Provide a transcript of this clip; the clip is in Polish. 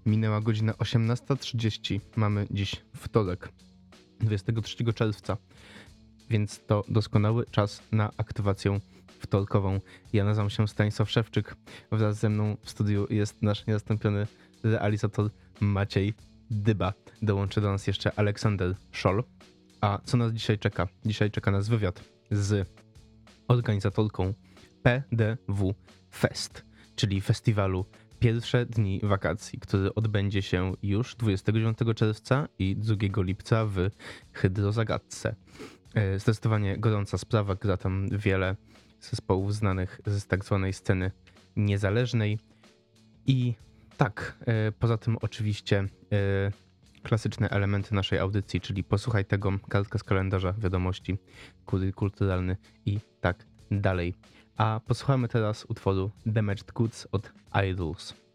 Minęła godzina 18:30. Mamy dziś wtorek, 23 czerwca, więc to doskonały czas na aktywację wtorkową. Ja nazywam się Stanisław Szewczyk. Wraz ze mną w studiu jest nasz niezastąpiony realizator Maciej Dyba. Dołączy do nas jeszcze Aleksander Szol. A co nas dzisiaj czeka? Dzisiaj czeka nas wywiad z organizatorką PDW Fest, czyli festiwalu Pierwsze Dni Wakacji, który odbędzie się już 29 czerwca i 2 lipca w Hydrozagadce. Zdecydowanie gorąca sprawa, gra tam wiele zespołów znanych z tak zwanej sceny niezależnej. I tak, poza tym oczywiście klasyczne elementy naszej audycji, czyli posłuchaj tego, kartka z kalendarza, wiadomości, kurier kulturalny i tak dalej. A posłuchamy teraz utworu Damaged Goods od Idols.